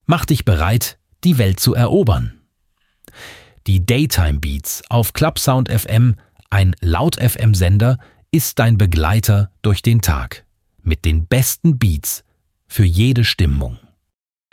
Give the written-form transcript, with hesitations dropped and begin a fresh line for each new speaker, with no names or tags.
Mach dich bereit, die Welt zu erobern. Die Daytime Beats auf Clubsound FM, ein Laut-FM-Sender, ist dein Begleiter durch den Tag. Mit den besten Beats für jede Stimmung.